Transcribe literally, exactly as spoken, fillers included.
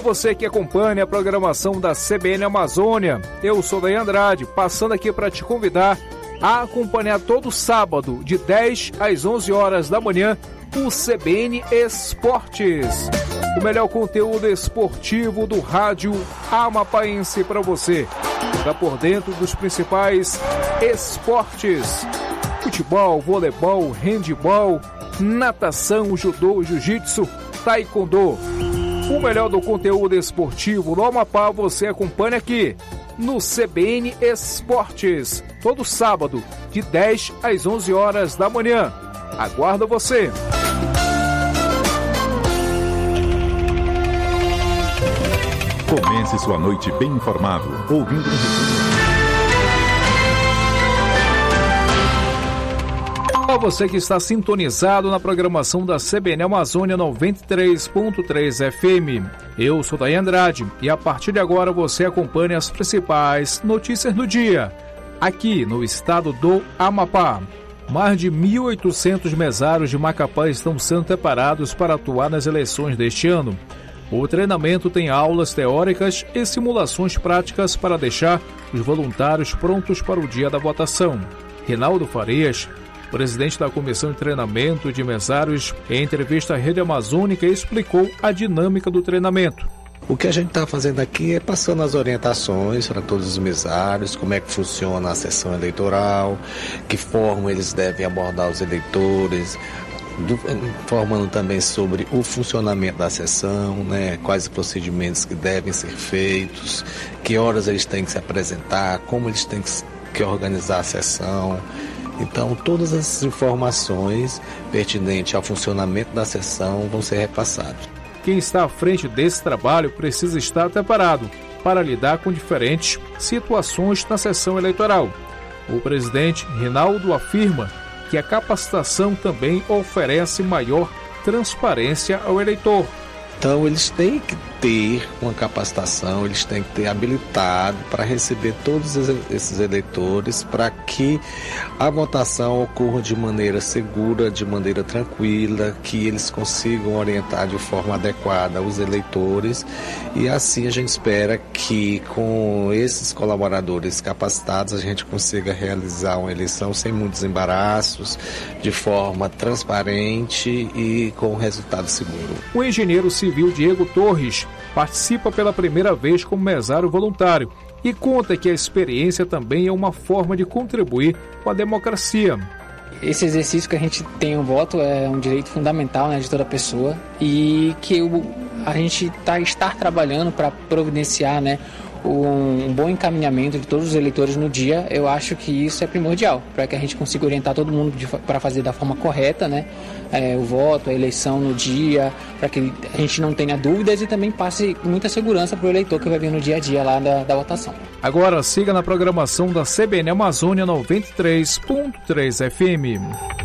você que acompanha a programação da C B N Amazônia, eu sou Daí Andrade, passando aqui para te convidar a acompanhar todo sábado, de dez às onze horas da manhã, o C B N Esportes. O melhor conteúdo esportivo do rádio amapaense para você. Fica por dentro dos principais esportes: futebol, voleibol, handebol, natação, judô, jiu-jitsu, taekwondo. O melhor do conteúdo esportivo do Amapá você acompanha aqui no C B N Esportes, todo sábado, de dez às onze horas da manhã. Aguardo você! Comece sua noite bem informado, ouvindo um resumo. Para você que está sintonizado na programação da C B N Amazônia noventa e três ponto três F M. Eu sou Daí Andrade e a partir de agora você acompanha as principais notícias do dia, aqui no estado do Amapá. Mais de mil e oitocentos mesários de Macapá estão sendo preparados para atuar nas eleições deste ano. O treinamento tem aulas teóricas e simulações práticas para deixar os voluntários prontos para o dia da votação. Reinaldo Farias, presidente da Comissão de Treinamento de Mesários, em entrevista à Rede Amazônica, explicou a dinâmica do treinamento. O que a gente está fazendo aqui é passando as orientações para todos os mesários, como é que funciona a sessão eleitoral, que forma eles devem abordar os eleitores, do, informando também sobre o funcionamento da sessão, né, quais os procedimentos que devem ser feitos, que horas eles têm que se apresentar, como eles têm que, que organizar a sessão. Então, todas as informações pertinentes ao funcionamento da sessão vão ser repassadas. Quem está à frente desse trabalho precisa estar preparado para lidar com diferentes situações na sessão eleitoral. O presidente Reinaldo afirma que a capacitação também oferece maior transparência ao eleitor. Então, eles têm que ter uma capacitação, eles têm que ter habilitado para receber todos esses eleitores, para que a votação ocorra de maneira segura, de maneira tranquila, que eles consigam orientar de forma adequada os eleitores, e assim a gente espera que com esses colaboradores capacitados a gente consiga realizar uma eleição sem muitos embaraços, de forma transparente e com resultado seguro. O engenheiro civil Diego Torres participa pela primeira vez como mesário voluntário e conta que a experiência também é uma forma de contribuir com a democracia. Esse exercício que a gente tem o voto é um direito fundamental, né, de toda pessoa, e que o, a gente tá, está trabalhando para providenciar, né, um, um bom encaminhamento de todos os eleitores no dia. Eu acho que isso é primordial para que a gente consiga orientar todo mundo para fazer da forma correta, né, é, o voto, a eleição no dia, para que a gente não tenha dúvidas e também passe muita segurança para o eleitor que vai vir no dia a dia lá da, da votação. Agora siga na programação da C B N Amazônia noventa e três ponto três F M.